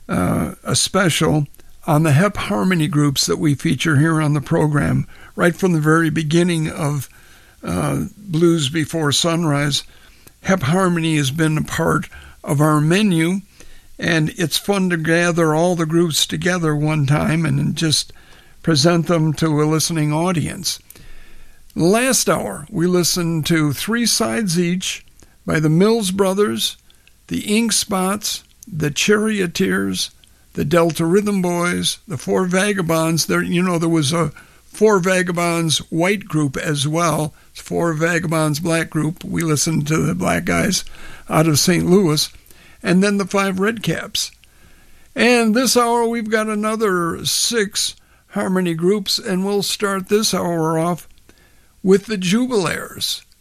a special on the Hep Harmony groups that we feature here on the program. Right from the very beginning of Blues Before Sunrise, Hep Harmony has been a part of our menu, and it's fun to gather all the groups together one time and just present them to a listening audience. Last hour, we listened to Three Sides Each by the Mills Brothers, the Ink Spots, the Charioteers, the Delta Rhythm Boys, the Four Vagabonds. There was a Four Vagabonds white group as well. Four Vagabonds black group. We listened to the black guys out of St. Louis. And then the Five Redcaps. And this hour we've got another 6 harmony groups, and we'll start this hour off with the Jubilaires.